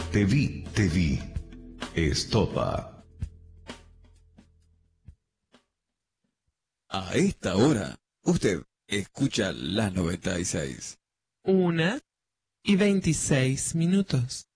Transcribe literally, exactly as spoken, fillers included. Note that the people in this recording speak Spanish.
Te vi, te vi. Estopa. A esta hora, usted escucha la noventa y seis. Una y veintiséis minutos.